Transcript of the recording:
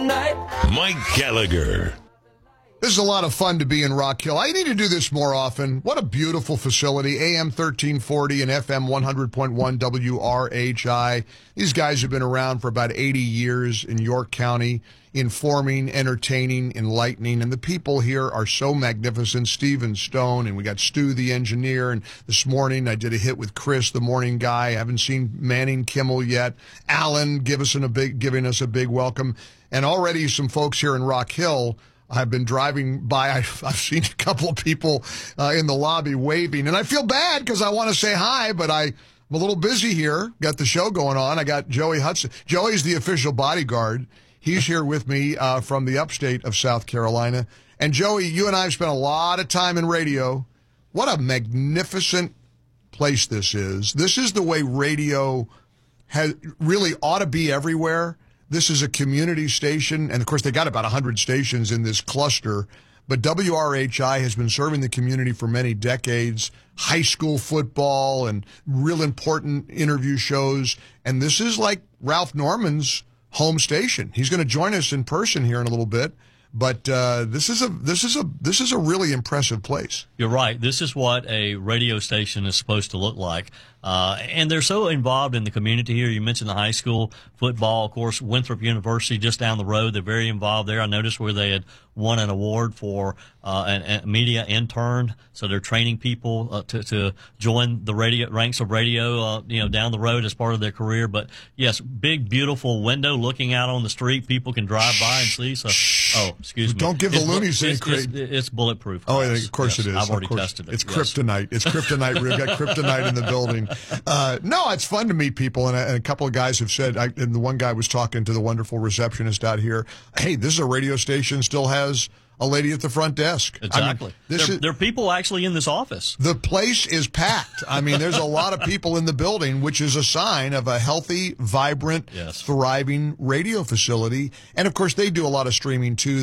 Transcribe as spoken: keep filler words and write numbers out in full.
night. Mike Gallagher. This is a lot of fun to be in Rock Hill. I need to do this more often. What a beautiful facility. A M thirteen forty and F M one hundred point one W R H I. These guys have been around for about eighty years in York County, informing, entertaining, enlightening. And the people here are so magnificent. Steven Stone, and we got Stu, the engineer. And this morning I did a hit with Chris, the morning guy. I haven't seen Manning Kimmel yet. Alan give us a big, giving us a big welcome. And already some folks here in Rock Hill. I've been driving by. I've, I've seen a couple of people uh, in the lobby waving, and I feel bad because I want to say hi, but I, I'm a little busy here. Got the show going on. I got Joey Hudson. Joey's the official bodyguard. He's here with me uh, from the upstate of South Carolina. And Joey, you and I have spent a lot of time in radio. What a magnificent place this is. This is the way radio has really ought to be everywhere. This is a community station, and of course they got about one hundred stations in this cluster, but W R H I has been serving the community for many decades, high school football and real important interview shows, and this is like Ralph Norman's home station. He's going to join us in person here in a little bit, but uh, this is a this is a this is a really impressive place. You're right. This is what a radio station is supposed to look like. Uh, and they're so involved in the community here. You mentioned the high school football, of course, Winthrop University just down the road. They're very involved there. I noticed where they had won an award for uh, an, a media intern. So they're training people uh, to, to join the radio ranks of radio, uh, you know, down the road as part of their career. But yes, big, beautiful window looking out on the street. People can drive by and see. So, oh, excuse me. Don't give the It's- loonies any it's, credit. it's, it's bulletproof. Oh, yeah, glass. of course Yes, it is. I've already Of course. tested it. It's Yes. kryptonite. It's kryptonite. We've got kryptonite in the building. Uh, no, it's fun to meet people, and a, and a couple of guys have said, I, and the one guy was talking to the wonderful receptionist out here, hey, this is a radio station, still has a lady at the front desk. Exactly. I mean, this there, is, there are people actually in this office. the place is packed. I mean, there's a lot of people in the building, which is a sign of a healthy, vibrant, Yes. thriving radio facility. And, of course, they do a lot of streaming, too.